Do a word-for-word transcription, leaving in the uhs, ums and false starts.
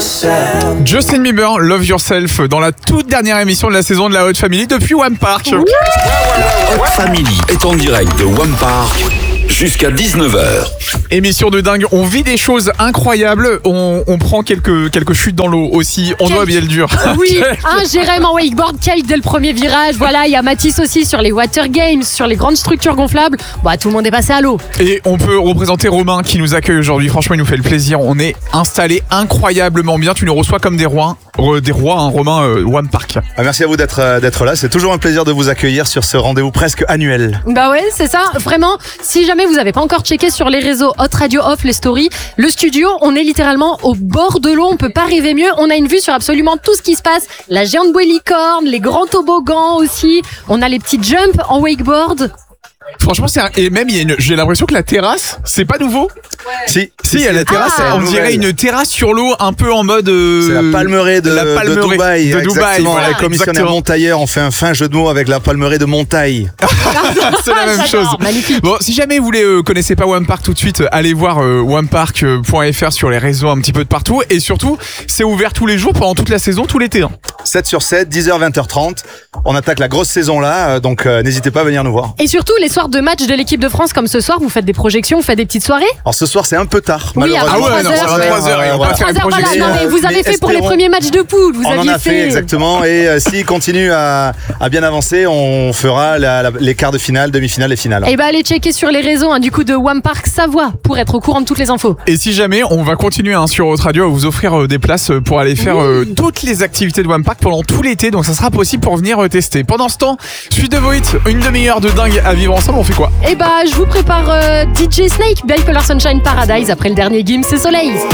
Justin Bieber, Love Yourself, dans la toute dernière émission de la saison de la Hot Family depuis One Park. La Hot Family est en direct de One Park jusqu'à dix-neuf heures. Émission de dingue, on vit des choses incroyables, on, on prend quelques, quelques chutes dans l'eau aussi, on Quel... doit bien le dur. Oui, un Jérém en wakeboard cake dès le premier virage, voilà, il y a Mathis aussi sur les water games, sur les grandes structures gonflables, bah tout le monde est passé à l'eau. Et on peut représenter Romain qui nous accueille aujourd'hui, franchement il nous fait le plaisir, on est installé incroyablement bien, tu nous reçois comme des rois, des rois, hein, Romain, euh, One Park. Ah, merci à vous d'être, d'être là, c'est toujours un plaisir de vous accueillir sur ce rendez-vous presque annuel. Bah ouais, c'est ça, vraiment, si jamais vous n'avez pas encore checké sur les réseaux Hot Radio Off, les stories, le studio, on est littéralement au bord de l'eau, on peut pas rêver mieux, on a une vue sur absolument tout ce qui se passe, la géante bouée licorne, les grands toboggans aussi, on a les petits jumps en wakeboard. Franchement, c'est un... et même il y a une... j'ai l'impression que la terrasse, c'est pas nouveau. Si, si, il y a la terrasse, ah, on dirait une terrasse sur l'eau, un peu en mode. Euh... C'est la palmeraie de, la palmeraie de Dubaï. De Dubaï, exactement. voilà, Les commissionnaires exactement. Montailleur ont fait un fin jeu de mots avec la palmeraie de Montaille. C'est la même chose. Magnifique. Bon, si jamais vous voulez euh, connaissez pas One Park tout de suite, allez voir euh, one park point f r sur les réseaux un petit peu de partout. Et surtout, c'est ouvert tous les jours pendant toute la saison, tout l'été. Hein. sept sur sept, dix heures, vingt heures trente. On attaque la grosse saison là, donc euh, n'hésitez pas à venir nous voir. Et surtout, les soirs de match de l'équipe de France comme ce soir, vous faites des projections, vous faites des petites soirées. Alors ce soir c'est un peu tard, Oui, malheureusement. Ah ouais, non, c'est à trois heures et on va faire une Voilà, projection. non, mais vous avez Mais fait pour les espérons- premiers matchs de poule, vous On en aviez a fait, exactement, et euh, s'il continue à, à bien avancer, on fera la, la, les quarts de finale, demi-finale et finale. Et bah allez checker sur les réseaux hein, du coup de One Park Savoie pour être au courant de toutes les infos. Et si jamais, on va continuer hein, sur Hot Radio à vous offrir euh, des places pour aller faire euh, toutes les activités de One Park pendant tout l'été. Donc ça sera possible pour venir euh, tester. Pendant ce temps, suite de vos hits, une demi-heure de dingue à vivre ensemble. On fait quoi? Et bah je vous prépare euh, D J Snake, Bipolar Sunshine Paradise après le dernier Gims et Soleil.